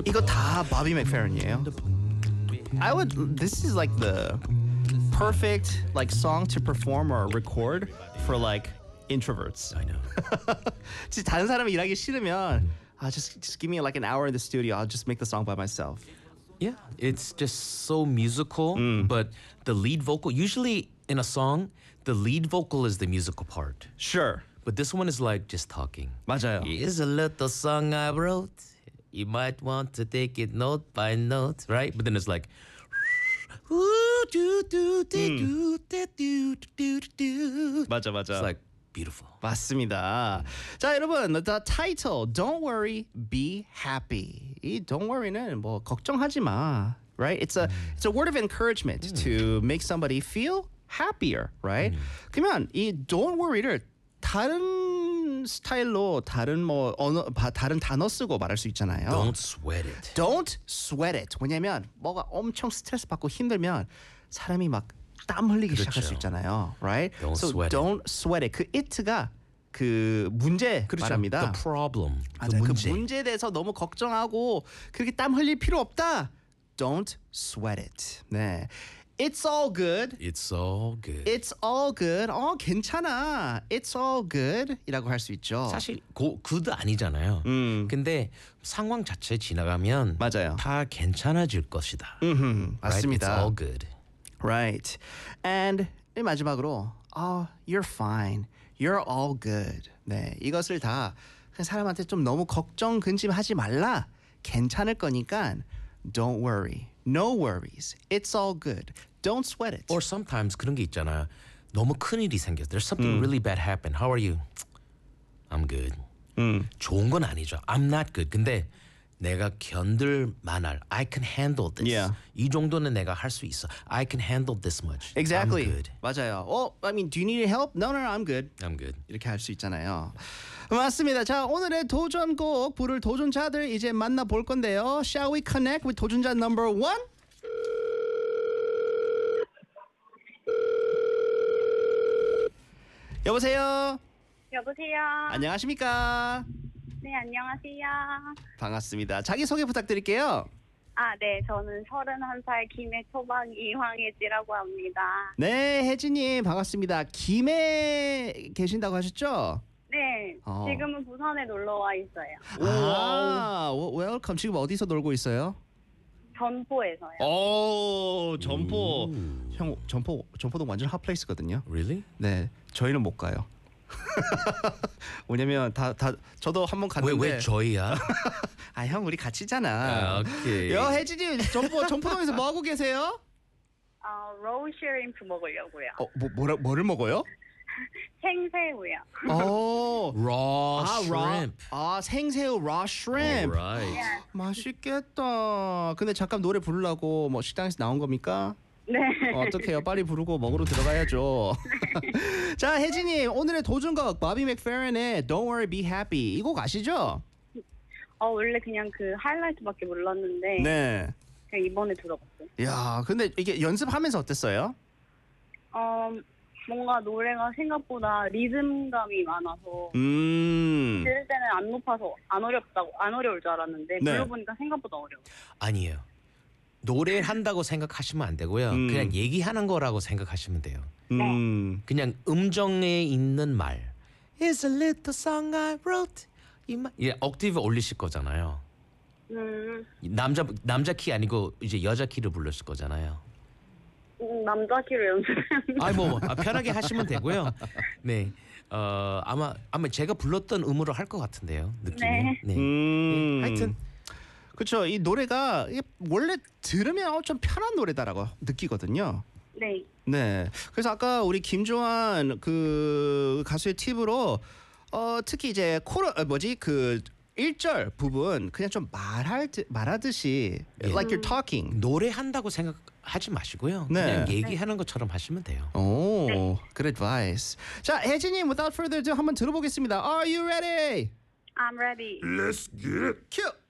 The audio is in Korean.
이거 다 Bobby McFerrin이에요. This is like the perfect like song to perform or record for like introverts. I know. 진짜 다른 사람이 일하기 싫으면 just give me like an hour in the studio. I'll just make the song by myself. Yeah, it's just so musical, but the lead vocal, usually in a song, the lead vocal is the musical part. Sure. But this one is like just talking. 맞아요. Here's a little song I wrote. You might want to take it note by note, right? But then it's like 맞아. It's like beautiful. 맞습니다. 자, 여러분, the title, Don't Worry, Be Happy. 이 Don't Worry는 뭐 걱정하지 마, right? It's a word of encouragement to make somebody feel happier, right? 그러면 이 Don't Worry를 다른 스타일로 다른 뭐 언어 다른 단어 쓰고 말할 수 있잖아요. Don't sweat it. Don't sweat it. 왜냐면 뭐가 엄청 스트레스 받고 힘들면 사람이 막 땀 흘리기 시작할 수 있잖아요, right? Don't so sweat don't sweat it. 그 it가 그 문제 말합니다. The problem. 맞아요. 그 문제에 대해서 너무 걱정하고 그렇게 땀 흘릴 필요 없다. Don't sweat it. 네. It's all good. It's all good. It's all good. 괜찮아. It's all good. 이라고 할 수 있죠. 사실 good 아니잖아요. 근데 상황 자체 지나가면 맞아요. 다 괜찮아질 것이다. 맞습니다. Right? It's all good. Right. And 마지막으로 you're fine. You're all good. 네, 이것을 다 그냥 사람한테 좀 너무 걱정 근심하지 말라. 괜찮을 거니까 don't worry. No worries. It's all good. Don't sweat it. Or sometimes 그런 게 있잖아. 너무 큰일이 생겼어. There's something really bad happened. How are you? I'm good. 좋은 건 아니죠. I'm not good. 근데 내가 견딜 만할 I can handle this. Yeah. 이 정도는 내가 할 수 있어. I can handle this much. Exactly. I'm good. 맞아요. I mean, do you need help? No, I'm good. I'm good. 이렇게 할 수 있잖아요. 맞습니다. 자, 오늘의 도전곡 부를 도전자들 이제 만나볼 건데요. Shall we connect with 도전자 number one? 여보세요? 여보세요. 안녕하십니까? 네, 안녕하세요. 반갑습니다. 자기소개 부탁드릴게요. 네, 저는 31살 김해 초박 이황혜지라고 합니다. 네, 혜진님 반갑습니다. 김해 계신다고 하셨죠? 네, 지금은 부산에 놀러 와 있어요. 웰컴. 지금 어디서 놀고 있어요? 전포에서요. 오, 전포. 형, 전포동 완전 핫플레이스거든요. Really? 네, 저희는 못 가요. 왜냐면 저도 한번 갔는데 왜 저희야? 형 우리 같이잖아. 오케이. 혜진님 전포동에서 뭐 하고 계세요? 로우 쉐림프 먹으려고요. 뭐를 먹어요? 생새우요. Raw shrimp. 생새우 raw shrimp. Alright. 맛있겠다. 근데 잠깐 노래 부르려고 뭐 식당에서 나온 겁니까? 네. 어떡해요? 빨리 부르고 먹으러 들어가야죠. 자, 혜진님 오늘의 도전곡 바비 맥페런의 Don't Worry Be Happy 이 곡 아시죠? 원래 그냥 그 하이라이트밖에 몰랐는데 네. 그냥 이번에 들어봤어요. 야, 근데 이게 연습하면서 어땠어요? 뭔가 노래가 생각보다 리듬감이 많아서 들을 때는 안 높아서 안 어려울 줄 알았는데 네. 불러보니까 생각보다 어려워. 아니에요. 노래를 한다고 생각하시면 안 되고요. 그냥 얘기하는 거라고 생각하시면 돼요. 그냥 음정에 있는 말. It's a little song I wrote. 옥티브 올리실 거잖아요. 남자 키 아니고 이제 여자 키를 불렀을 거잖아요. 남자 키로 연습해. 편하게 하시면 되고요. 네. 아마 제가 불렀던 음으로 할 것 같은데요. 느낌이. 네. 하여튼 그렇죠. 이 노래가 이게 원래 들으면 좀 편한 노래다라고 느끼거든요. 네. 네. 그래서 아까 우리 김조한 그 가수의 팁으로 특히 이제 그 1절 부분 그냥 좀 말하듯이 like you're talking. 노래한다고 생각하지 마시고요. 그냥 얘기하는 것처럼 하시면 돼요. 오, good advice. 자, 혜진님 without further ado 한번 들어보겠습니다. Are you ready? I'm ready. Let's get it. Cue.